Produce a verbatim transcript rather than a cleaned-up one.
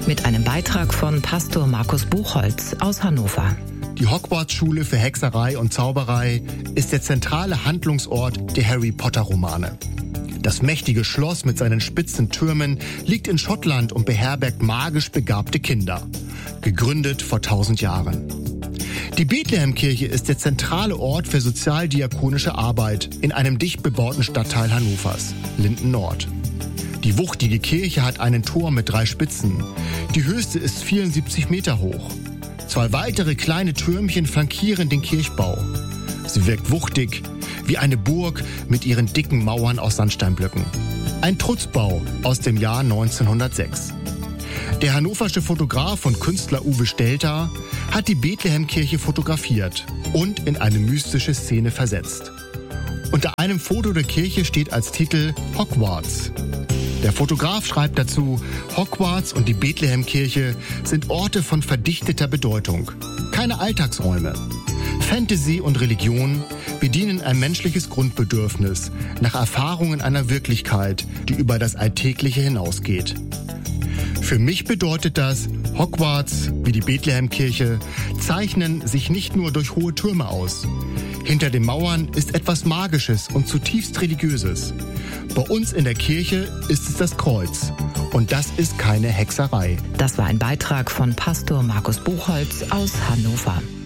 Mit einem Beitrag von Pastor Markus Buchholz aus Hannover. Die Hogwarts-Schule für Hexerei und Zauberei ist der zentrale Handlungsort der Harry-Potter-Romane. Das mächtige Schloss mit seinen spitzen Türmen liegt in Schottland und beherbergt magisch begabte Kinder. Gegründet vor tausend Jahren. Die Bethlehemkirche ist der zentrale Ort für sozialdiakonische Arbeit in einem dicht bebauten Stadtteil Hannovers, Linden Nord. Die wuchtige Kirche hat einen Turm mit drei Spitzen. Die höchste ist vierundsiebzig Meter hoch. Zwei weitere kleine Türmchen flankieren den Kirchbau. Sie wirkt wuchtig, wie eine Burg mit ihren dicken Mauern aus Sandsteinblöcken. Ein Trutzbau aus dem Jahr neunzehnhundertsechs. Der hannoversche Fotograf und Künstler Uwe Stelter hat die Bethlehemkirche fotografiert und in eine mystische Szene versetzt. Unter einem Foto der Kirche steht als Titel Hogwarts. Der Fotograf schreibt dazu, Hogwarts und die Bethlehemkirche sind Orte von verdichteter Bedeutung, keine Alltagsräume. Fantasy und Religion bedienen ein menschliches Grundbedürfnis nach Erfahrungen einer Wirklichkeit, die über das Alltägliche hinausgeht. Für mich bedeutet das, Hogwarts wie die Bethlehemkirche zeichnen sich nicht nur durch hohe Türme aus. Hinter den Mauern ist etwas Magisches und zutiefst Religiöses. Bei uns in der Kirche ist es das Kreuz. Und das ist keine Hexerei. Das war ein Beitrag von Pastor Markus Buchholz aus Hannover.